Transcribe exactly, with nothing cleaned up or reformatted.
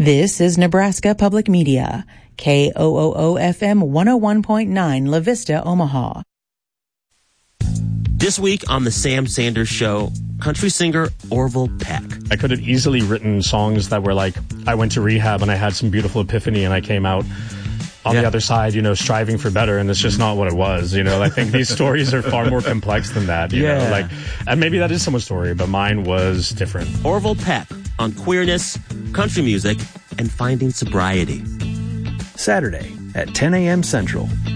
This is Nebraska Public Media, K O O O F M one oh one point nine La Vista, Omaha. This week on the Sam Sanders Show, country singer Orville Peck. I could have easily written songs that were like, I went to rehab and I had some beautiful epiphany and I came out on yeah. the other side, you know, striving for better, and it's just not what it was, you know. I think these stories are far more complex than that, you yeah. know. Like, and maybe that is someone's story, but mine was different. Orville Peck on queerness, country music, and finding sobriety. Saturday at ten a.m. Central.